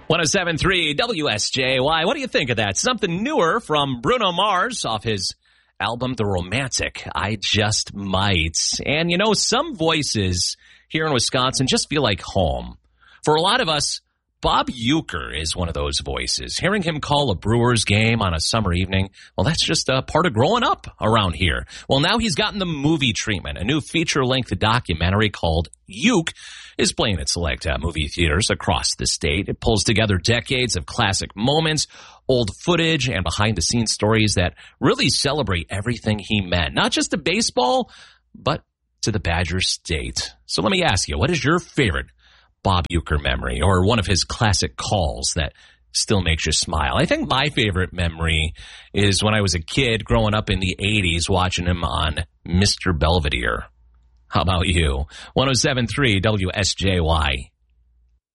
107.3 WSJY. What do you think of that? Something newer from Bruno Mars off his album, The Romantic, I Just Might. And, you know, some voices here in Wisconsin just feel like home. For a lot of us, Bob Uecker is one of those voices. Hearing him call a Brewers game on a summer evening, well, that's just a part of growing up around here. Well, now he's gotten the movie treatment. A new feature-length documentary called Uke is playing at select movie theaters across the state. It pulls together decades of classic moments, old footage, and behind-the-scenes stories that really celebrate everything he meant, not just to baseball, but to the Badger State. So let me ask you, what is your favorite Bob Uecker memory, or one of his classic calls that still makes you smile? I think my favorite memory is when I was a kid growing up in the 80s watching him on Mr. Belvedere. How about you? 107.3 WSJY.